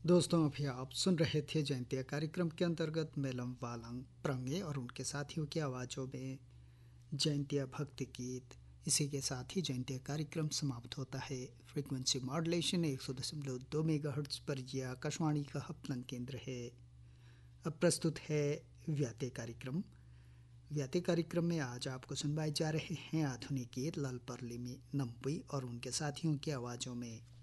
दोस्तों, अभी आप सुन रहे थे जयंतिया कार्यक्रम के अंतर्गत मेलम वालंग प्रंगे और उनके साथियों की आवाज़ों में जयंतिया भक्ति गीत। इसी के साथ ही जयंतिया कार्यक्रम समाप्त होता है। फ्रीक्वेंसी मॉड्यूलेशन 100.2 मेगाहर्ट्ज़ पर यह आकाशवाणी का हपलंग केंद्र है। अब प्रस्तुत है व्याते कार्यक्रम। व्याते कार्यक्रम में आज आपको सुनवाए जा रहे हैं आधुनिक गीत लाल परली में नम्पुई और उनके साथियों की आवाज़ों में।